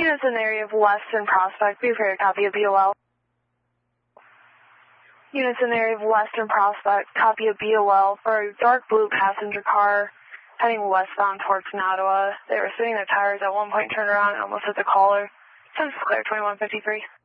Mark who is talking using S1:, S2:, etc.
S1: Units in the area of Weston Prospect, be prepared to copy a BOL. Units in the area of Western Prospect, copy a BOL for a dark blue passenger car heading westbound towards Nottawa. They were spinning their tires at one point, turned around and almost hit the caller. Since clear 2153.